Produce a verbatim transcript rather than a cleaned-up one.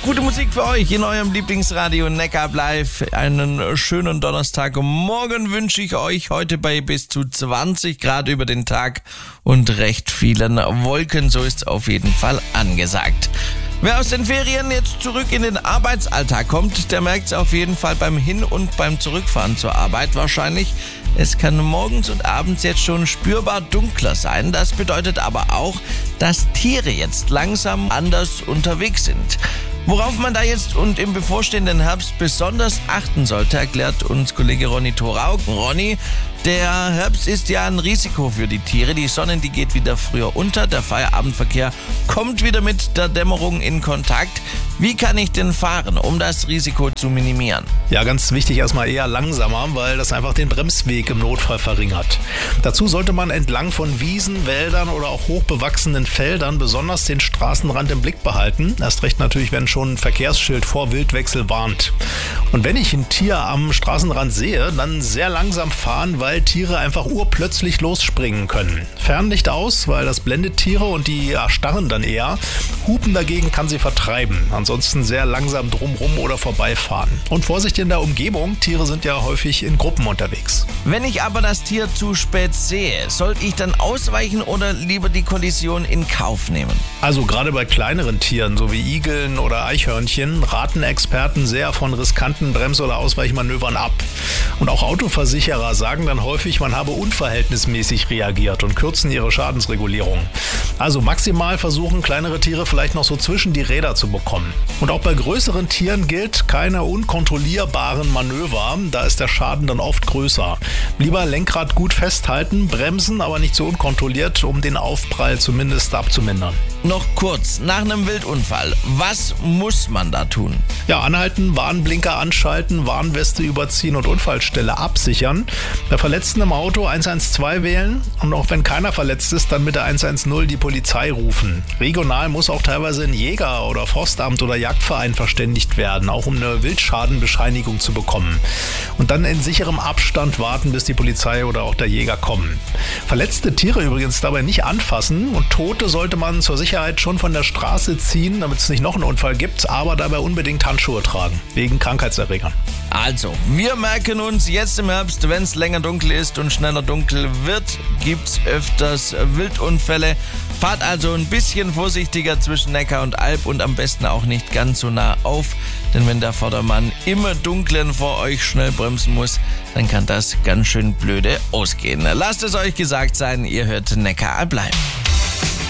Gute Musik für euch in eurem Lieblingsradio Neckar Live. Einen schönen Donnerstagmorgen wünsche ich euch heute bei bis zu zwanzig Grad über den Tag und recht vielen Wolken. So ist es auf jeden Fall angesagt. Wer aus den Ferien jetzt zurück in den Arbeitsalltag kommt, der merkt es auf jeden Fall beim Hin- und beim Zurückfahren zur Arbeit wahrscheinlich. Es kann morgens und abends jetzt schon spürbar dunkler sein. Das bedeutet aber auch, dass Tiere jetzt langsam anders unterwegs sind. Worauf man da jetzt und im bevorstehenden Herbst besonders achten sollte, erklärt uns Kollege Ronny Thorau. Ronny, der Herbst ist ja ein Risiko für die Tiere. Die Sonne, die geht wieder früher unter. Der Feierabendverkehr kommt wieder mit der Dämmerung in Kontakt. Wie kann ich denn fahren, um das Risiko zu minimieren? Ja, ganz wichtig erstmal eher langsamer, weil das einfach den Bremsweg im Notfall verringert. Dazu sollte man entlang von Wiesen, Wäldern oder auch hochbewachsenen Feldern besonders den Straßenrand im Blick behalten. Erst recht natürlich, wenn schon ein Verkehrsschild vor Wildwechsel warnt. Und wenn ich ein Tier am Straßenrand sehe, dann sehr langsam fahren, weil Tiere einfach urplötzlich losspringen können. Fernlicht aus, weil das blendet Tiere und die erstarren dann eher. Hupen dagegen kann sie vertreiben. Ansonsten sehr langsam drumrum oder vorbeifahren. Und Vorsicht in der Umgebung, Tiere sind ja häufig in Gruppen unterwegs. Wenn ich aber das Tier zu spät sehe, sollte ich dann ausweichen oder lieber die Kollision in Kauf nehmen? Also gerade bei kleineren Tieren, so wie Igeln oder Eichhörnchen, raten Experten sehr von riskanten Brems- oder Ausweichmanövern ab. Und auch Autoversicherer sagen dann häufig, man habe unverhältnismäßig reagiert und kürzen ihre Schadensregulierung. Also maximal versuchen, kleinere Tiere vielleicht noch so zwischen die Räder zu bekommen. Und auch bei größeren Tieren gilt keine unkontrollierbaren Manöver, da ist der Schaden dann oft größer. Lieber Lenkrad gut festhalten, bremsen, aber nicht so unkontrolliert, um den Aufprall zumindest abzumindern. Noch kurz, nach einem Wildunfall, was muss man da tun? Ja, anhalten, Warnblinker anschalten, Warnweste überziehen und Unfallstelle absichern. Bei Verletzten im Auto eins eins zwei wählen und auch wenn keiner verletzt ist, dann mit der eins eins null die Polizei rufen. Regional muss auch teilweise ein Jäger oder Forstamt oder Jagdverein verständigt werden, auch um eine Wildschadenbescheinigung zu bekommen. Und dann in sicherem Abstand warten, bis die Polizei oder auch der Jäger kommen. Verletzte Tiere übrigens dabei nicht anfassen und Tote sollte man zur Sicherheit schon von der Straße ziehen, damit es nicht noch einen Unfall gibt, aber dabei unbedingt Handschuhe tragen, wegen Krankheitserregern. Also, wir merken uns jetzt im Herbst, wenn es länger dunkel ist und schneller dunkel wird, gibt's öfters Wildunfälle. Fahrt also ein bisschen vorsichtiger zwischen Neckar und Alp und am besten auch nicht ganz so nah auf, denn wenn der Vordermann im Dunkeln vor euch schnell bremsen muss, dann kann das ganz schön blöde ausgehen. Lasst es euch gesagt sein, ihr hört Neckar Alp live.